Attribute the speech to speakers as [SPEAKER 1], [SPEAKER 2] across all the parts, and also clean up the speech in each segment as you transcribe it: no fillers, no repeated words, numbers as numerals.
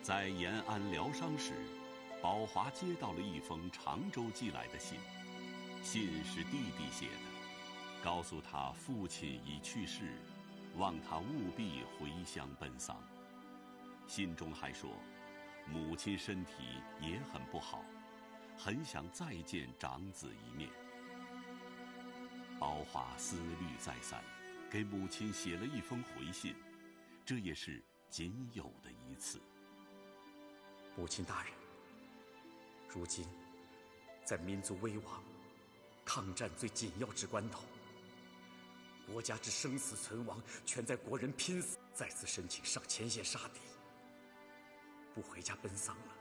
[SPEAKER 1] 在延安疗伤时，宝华接到了一封常州寄来的信，信是弟弟写的，告诉他父亲已去世，望他务必回乡奔丧。信中还说，母亲身体也很不好，很想再见长子一面。宝华思虑再三，给母亲写了一封回信，这也是仅有的一次。
[SPEAKER 2] 母亲大人，如今在民族危亡、抗战最紧要之关头，国家之生死存亡全在国人拼死，再次申请上前线杀敌，不回家奔丧了。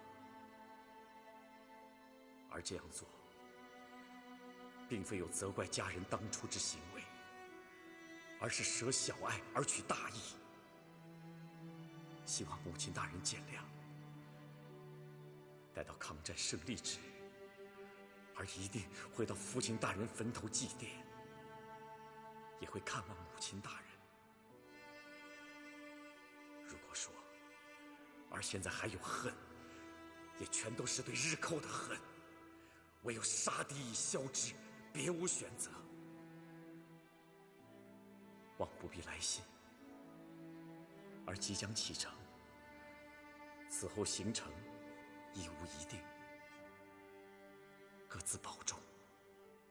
[SPEAKER 2] 而这样做，并非有责怪家人当初之行为，而是舍小爱而取大义，希望母亲大人见谅。待到抗战胜利之日，儿一定会到父亲大人坟头祭奠，也会看望母亲大人。如果说儿现在还有恨，也全都是对日寇的恨，唯有杀敌以消之，别无选择。望不必来信，儿即将启程，此后行程亦无一定，各自保重。